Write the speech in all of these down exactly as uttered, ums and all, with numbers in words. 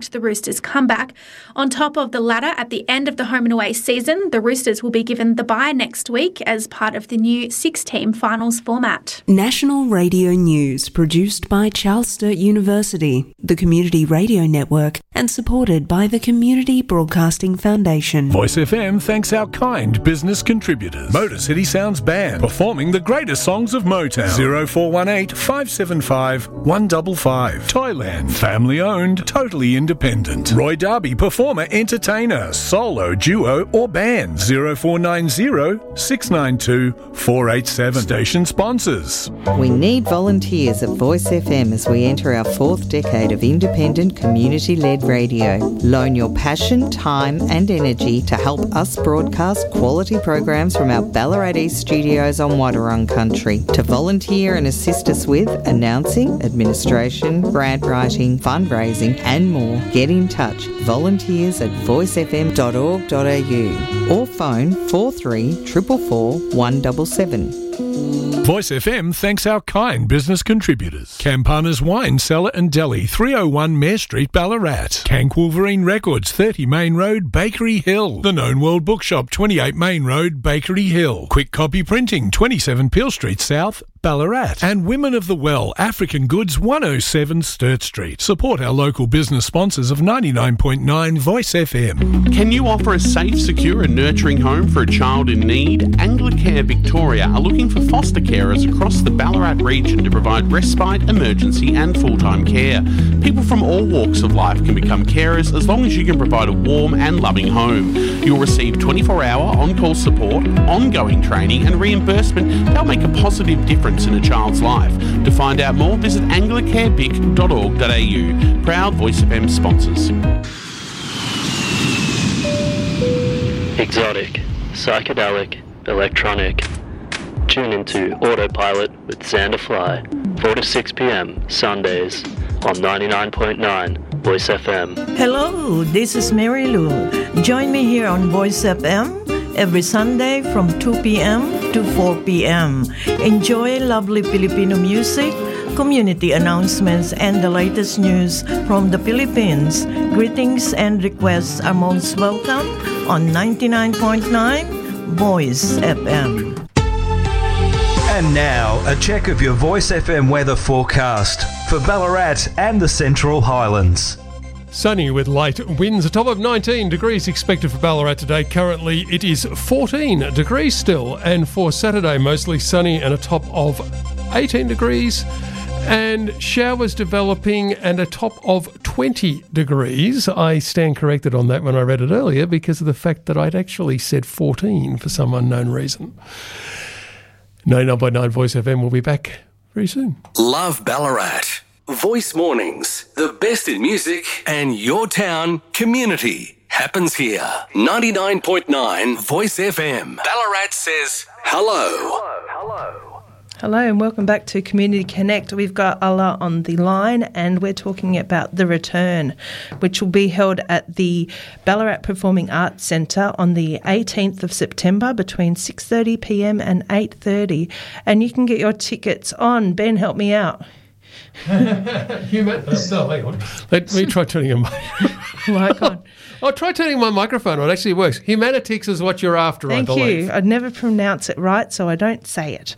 the Roosters' comeback. On top of the latter, at the end of the home and away season, the Roosters will be given the bye next week as part of the new six-team finals format. National Radio News, produced by Charles Sturt University, the Community Radio Network, and supported by the Community Broadcasting Foundation. Voice F M thanks our kind business contributors. Motor City Sounds Band, performing the greatest songs of Motown. zero four one eight, five seven five, one five five. Toyland, family owned, totally independent. Roy Darby, performer, entertainer, solo, duo or band. zero four nine zero, six nine two, four eight seven. Station sponsors. We need volunteers at Voice F M as we enter our fourth decade of independent community-led radio. Loan your passion, time and energy to help us broadcast quality programs from our Ballarat East studios on Wadawurrung country. To volunteer and assist us with announcing, administration, grant writing, fundraising and more, get in touch. Volunteers at voice f m dot org dot a u or phone four three four four four, one seven seven. Voice F M thanks our kind business contributors. Campana's Wine Cellar and Deli, three oh one Mare Street, Ballarat. Cank Wolverine Records, thirty Main Road, Bakery Hill. The Known World Bookshop, twenty-eight Main Road, Bakery Hill. Quick Copy Printing, twenty-seven Peel Street South, Ballarat. And Women of the Well, African Goods, one oh seven Sturt Street. Support our local business sponsors of ninety-nine point nine Voice F M. Can you offer a safe, secure and nurturing home for a child in need? Anglicare Victoria are looking for foster carers across the Ballarat region to provide respite, emergency and full-time care. People from all walks of life can become carers as long as you can provide a warm and loving home. You'll receive twenty-four hour on-call support, ongoing training and reimbursement that'll make a positive difference in a child's life. To find out more, visit anglicare vic dot org dot a u. Proud Voice F M sponsors. Exotic, psychedelic, electronic. Tune into Autopilot with Xander Fly, four to six p.m. Sundays on ninety-nine point nine Voice F M. Hello, this is Mary Lou. Join me here on Voice F M every Sunday from two p.m. to four p.m. Enjoy lovely Filipino music, community announcements, and the latest news from the Philippines. Greetings and requests are most welcome on ninety-nine point nine Voice F M. And now, a check of your Voice F M weather forecast for Ballarat and the Central Highlands. Sunny with light winds, a top of nineteen degrees expected for Ballarat today. Currently it is fourteen degrees still, and for Saturday mostly sunny and a top of eighteen degrees, and showers developing and a top of twenty degrees. I stand corrected on that when I read it earlier because of the fact that I'd actually said fourteen for some unknown reason. ninety-nine point nine Voice F M will be back very soon. Love Ballarat. Voice Mornings. The best in music and your town community happens here. ninety-nine point nine Voice F M. Ballarat says hello. Hello, hello. Hello and welcome back to Community Connect. We've got Allah on the line and we're talking about The Return, which will be held at the Ballarat Performing Arts Centre on the eighteenth of September between six thirty p.m. and eight thirty. And you can get your tickets on, Ben, help me out. Human- no, hang on. Let me try turning a mic on. I'll try turning my microphone on. It actually works. Humanitix is what you're after, Thank I believe. you. I'd never pronounce it right, so I don't say it.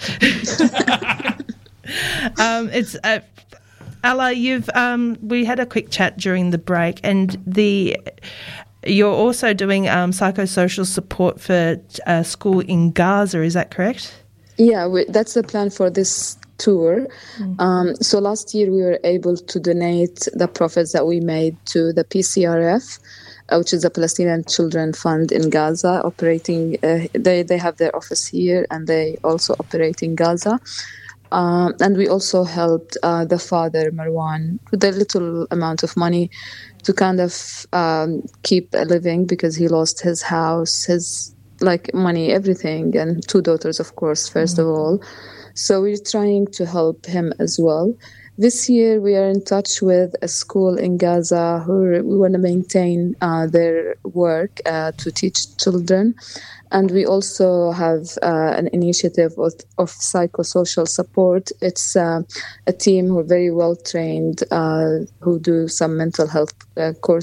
um, it's uh, Allah. You've um, we had a quick chat during the break, and the you're also doing um, psychosocial support for a school in Gaza. Is that correct? Yeah, we, that's the plan for this tour. Mm-hmm. Um, so last year we were able to donate the profits that we made to the P C R F, uh, which is the Palestinian Children Fund in Gaza, operating. Uh, they they have their office here, and they also operate in Gaza. Um, and we also helped uh, the father Marwan with a little amount of money to kind of um, keep a living because he lost his house, his like money, everything, and two daughters, of course, first mm-hmm. of all. So we're trying to help him as well. This year, we are in touch with a school in Gaza who we want to maintain uh, their work uh, to teach children. And we also have uh, an initiative of, of psychosocial support. It's uh, a team who are very well trained, uh, who do some mental health uh, courses.